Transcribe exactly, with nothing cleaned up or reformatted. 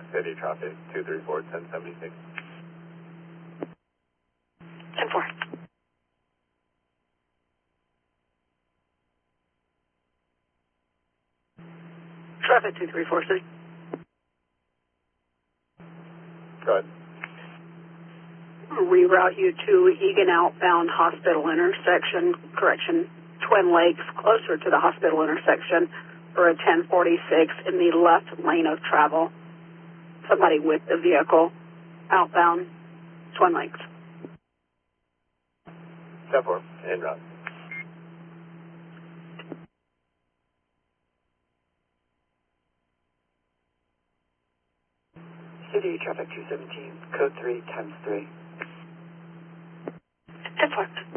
City traffic, two three four, ten seventy-six. ten four. Traffic two three four, City. Go ahead. Reroute you to Egan outbound hospital intersection, correction, Twin Lakes, closer to the hospital intersection for a ten forty-six in the left lane of travel. Somebody with the vehicle outbound Twin Lakes. ten four, en route. City traffic two seventeen, code three times three. ten four.